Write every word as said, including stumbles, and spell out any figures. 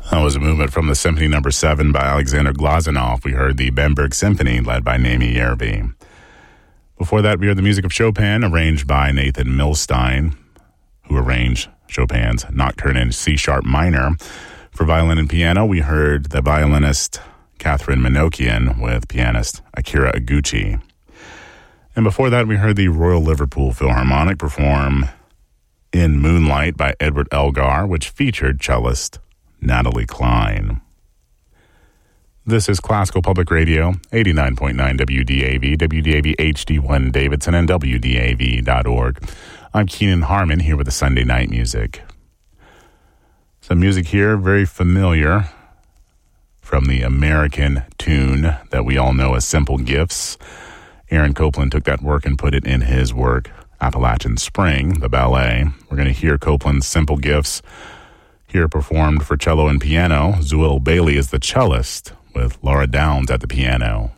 That was a movement from the Symphony Number seven by Alexander Glazunov. We heard the Bamberg Symphony led by Naomi Yerby. Before that, we heard the music of Chopin arranged by Nathan Milstein, who arranged Chopin's Nocturne in C-sharp minor. For violin and piano, we heard the violinist Catherine Minokian with pianist Akira Iguchi. And before that, we heard the Royal Liverpool Philharmonic perform In Moonlight by Edward Elgar, which featured cellist Natalie Klein. This is Classical Public Radio, eighty-nine point nine W D A V, W D A V H D one Davidson, and W D A V dot org. I'm Keenan Harmon here with the Sunday Night Music. Some music here, very familiar from the American tune that we all know as Simple Gifts. Aaron Copland took that work and put it in his work, Appalachian Spring, the ballet. We're going to hear Copland's Simple Gifts here performed for cello and piano. Zuil Bailey is the cellist with Laura Downs at the piano.